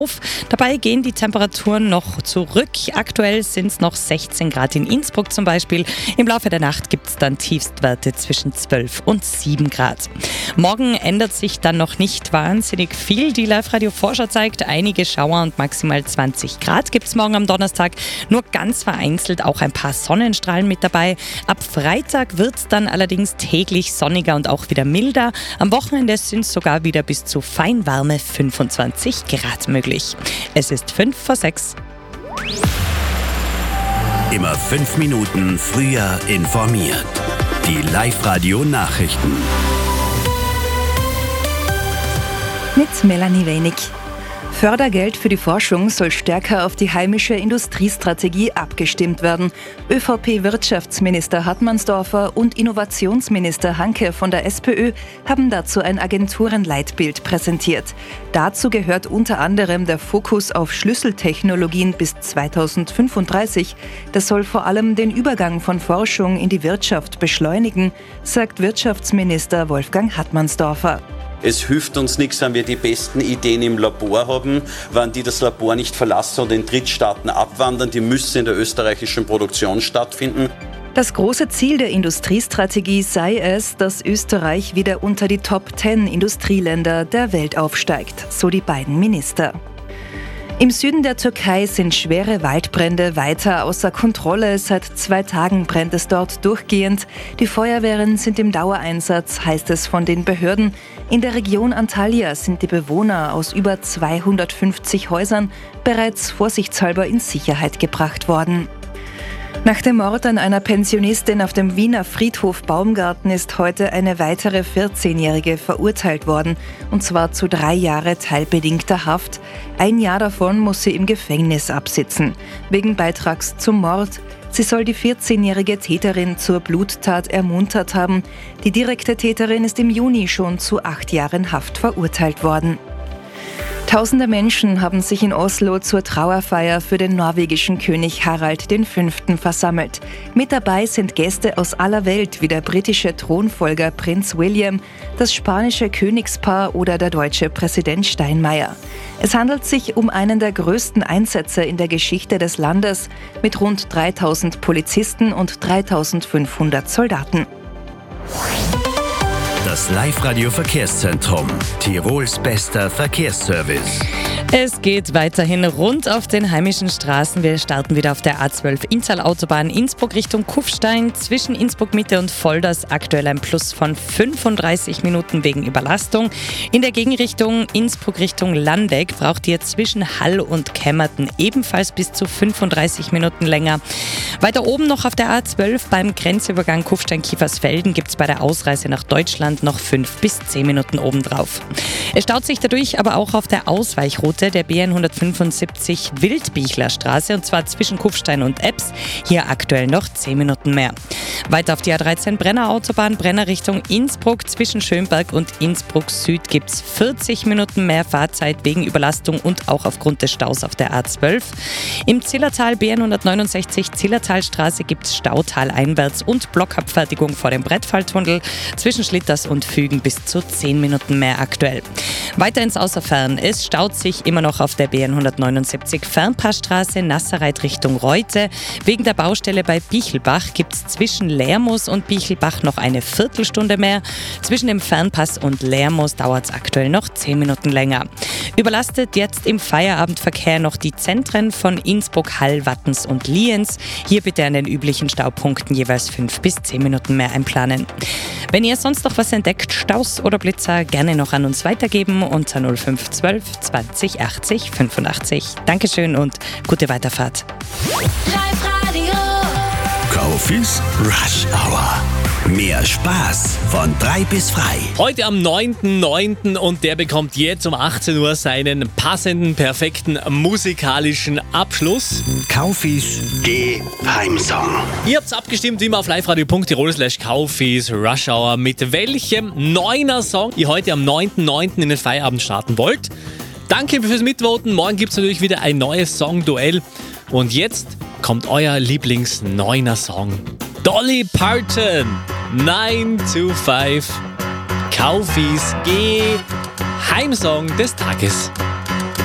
Dabei gehen die Temperaturen noch zurück. Aktuell sind es noch 16 Grad in Innsbruck zum Beispiel. Im Laufe der Nacht gibt es dann Tiefstwerte zwischen 12 und 7 Grad. Morgen ändert sich dann noch nicht wahnsinnig viel. Die Live-Radio-Vorschau zeigt einige Schauer und maximal 20 Grad gibt es morgen am Donnerstag. Nur ganz vereinzelt auch ein paar Sonnenstrahlen mit dabei. Ab Freitag wird es dann allerdings täglich sonniger und auch wieder milder. Am Wochenende sind es sogar wieder bis zu feinwarme 25 Grad möglich. Es ist 5:06. Immer 5 Minuten früher informiert. Die Live-Radio-Nachrichten. Mit Melanie Wenig. Fördergeld für die Forschung soll stärker auf die heimische Industriestrategie abgestimmt werden. ÖVP-Wirtschaftsminister Hartmannsdorfer und Innovationsminister Hanke von der SPÖ haben dazu ein Agenturenleitbild präsentiert. Dazu gehört unter anderem der Fokus auf Schlüsseltechnologien bis 2035. Das soll vor allem den Übergang von Forschung in die Wirtschaft beschleunigen, sagt Wirtschaftsminister Wolfgang Hartmannsdorfer. Es hilft uns nichts, wenn wir die besten Ideen im Labor haben, wenn die das Labor nicht verlassen und in Drittstaaten abwandern. Die müssen in der österreichischen Produktion stattfinden. Das große Ziel der Industriestrategie sei es, dass Österreich wieder unter die Top 10 Industrieländer der Welt aufsteigt, so die beiden Minister. Im Süden der Türkei sind schwere Waldbrände weiter außer Kontrolle. Seit 2 Tagen brennt es dort durchgehend. Die Feuerwehren sind im Dauereinsatz, heißt es von den Behörden. In der Region Antalya sind die Bewohner aus über 250 Häusern bereits vorsichtshalber in Sicherheit gebracht worden. Nach dem Mord an einer Pensionistin auf dem Wiener Friedhof Baumgarten ist heute eine weitere 14-Jährige verurteilt worden, und zwar zu 3 Jahre teilbedingter Haft. 1 Jahr davon muss sie im Gefängnis absitzen, wegen Beitrags zum Mord. Sie soll die 14-jährige Täterin zur Bluttat ermuntert haben. Die direkte Täterin ist im Juni schon zu 8 Jahren Haft verurteilt worden. Tausende Menschen haben sich in Oslo zur Trauerfeier für den norwegischen König Harald V. versammelt. Mit dabei sind Gäste aus aller Welt wie der britische Thronfolger Prinz William, das spanische Königspaar oder der deutsche Präsident Steinmeier. Es handelt sich um einen der größten Einsätze in der Geschichte des Landes mit rund 3000 Polizisten und 3500 Soldaten. Das Live-Radio-Verkehrszentrum. Tirols bester Verkehrsservice. Es geht weiterhin rund auf den heimischen Straßen. Wir starten wieder auf der A12 Inntal-Autobahn Innsbruck Richtung Kufstein. Zwischen Innsbruck Mitte und Volders aktuell ein Plus von 35 Minuten wegen Überlastung. In der Gegenrichtung Innsbruck Richtung Landeck braucht ihr zwischen Hall und Kämmerten ebenfalls bis zu 35 Minuten länger. Weiter oben noch auf der A12 beim Grenzübergang Kufstein-Kiefersfelden gibt es bei der Ausreise nach Deutschland noch 5 bis 10 Minuten obendrauf. Es staut sich dadurch aber auch auf der Ausweichroute der BN 175 Wildbichlerstraße, und zwar zwischen Kufstein und Ebbs. Hier aktuell noch 10 Minuten mehr. Weiter auf die A13 Brenner Autobahn, Brenner Richtung Innsbruck. Zwischen Schönberg und Innsbruck Süd gibt es 40 Minuten mehr Fahrzeit wegen Überlastung und auch aufgrund des Staus auf der A12. Im Zillertal BN 169 Zillertalstraße gibt es Stautal einwärts und Blockabfertigung vor dem Brettfalltunnel. Zwischen Schlitters und Fügen bis zu 10 Minuten mehr aktuell. Weiter ins Außerfern. Es staut sich immer noch auf der BN 179 Fernpassstraße Nasserreit Richtung Reute. Wegen der Baustelle bei Bichelbach gibt es zwischen Lermoos und Bichelbach noch eine Viertelstunde mehr. Zwischen dem Fernpass und Lermoos dauert es aktuell noch 10 Minuten länger. Überlastet jetzt im Feierabendverkehr noch die Zentren von Innsbruck, Hall, Wattens und Lienz. Hier bitte an den üblichen Staupunkten jeweils 5 bis 10 Minuten mehr einplanen. Wenn ihr sonst noch was entdeckt, Staus oder Blitzer, gerne noch an uns weitergeben unter 0512 20 80 85. Dankeschön und gute Weiterfahrt. Live-Radio. Kaufis Rush Hour. Mehr Spaß von 3 bis frei. Heute am 9.9. und der bekommt jetzt um 18 Uhr seinen passenden, perfekten musikalischen Abschluss. Kaufis Geheimsong. Ihr habt's abgestimmt, wie immer auf liveradio.tirol/Kaufis Rush Hour, mit welchem 9er Song ihr heute am 9.9. in den Feierabend starten wollt. Danke fürs Mitvoten. Morgen gibt's natürlich wieder ein neues Song-Duell. Und jetzt kommt euer Lieblings-9er Song. Dolly Parton, 9 to 5. Kaufis Geheimsong des Tages.